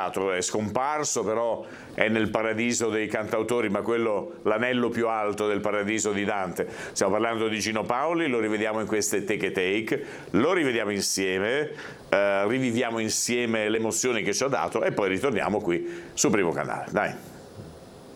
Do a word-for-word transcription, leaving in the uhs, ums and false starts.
dato, è scomparso, però è nel paradiso dei cantautori, ma quello l'anello più alto del paradiso di Dante. Stiamo parlando di Gino Paoli, lo rivediamo in queste Take a Take, lo rivediamo insieme, eh, riviviamo insieme le emozioni che ci ha dato e poi ritorniamo qui su Primo Canale. Dai.